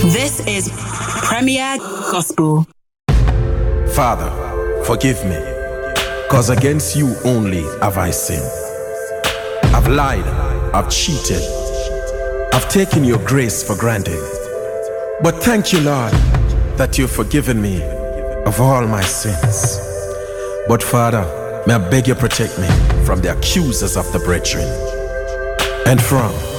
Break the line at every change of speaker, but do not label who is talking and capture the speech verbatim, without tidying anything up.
This is Premier Gospel.
Father, forgive me, cause against you only have I sinned. I've lied, I've cheated, I've taken your grace for granted. But thank you, Lord, that you've forgiven me of all my sins. But Father, may I beg you protect me from the accusers of the brethren and from